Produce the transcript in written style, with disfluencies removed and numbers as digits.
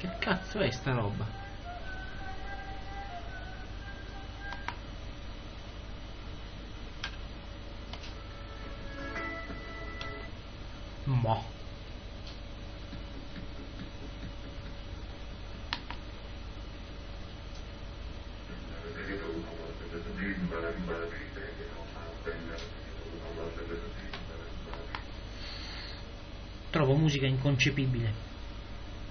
Che cazzo è sta roba? Mo. Trovo musica inconcepibile.